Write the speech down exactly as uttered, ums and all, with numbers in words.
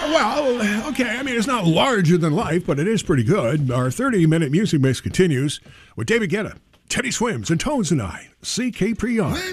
well, okay. I mean, it's not larger than life, but it is pretty good. Our thirty-minute music mix continues with David Guetta, Teddy Swims, and Tones and I. C K Prion.